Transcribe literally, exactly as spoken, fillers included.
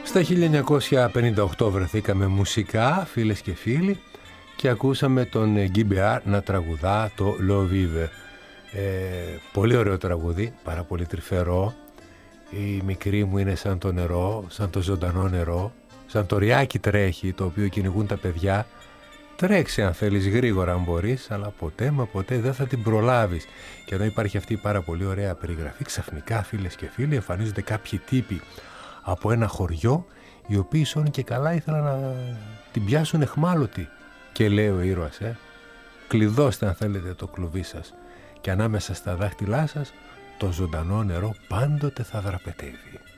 Στα χίλια εννιακόσια πενήντα οκτώ βρεθήκαμε μουσικά, φίλες και φίλοι, και ακούσαμε τον Γκίμπεαρ να τραγουδά το «Le Vive». Ε, πολύ ωραίο τραγούδι, πάρα πολύ τρυφερό. Η μικρή μου είναι σαν το νερό, σαν το ζωντανό νερό, σαν το ριάκι τρέχει, το οποίο κυνηγούν τα παιδιά. Τρέξε αν θέλεις γρήγορα αν μπορείς, αλλά ποτέ μα ποτέ δεν θα την προλάβεις. Και εδώ υπάρχει αυτή η πάρα πολύ ωραία περιγραφή. Ξαφνικά, φίλες και φίλοι, εμφανίζονται κάποιοι τύποι από ένα χωριό, οι οποίοι σώνει και καλά ήθελαν να την πιάσουν εχμάλωτη. Και λέει ο ήρωας, ε, κλειδώστε αν θέλετε το κλουβί σας, και ανάμεσα στα δάχτυλά σας το ζωντανό νερό πάντοτε θα δραπετεύει.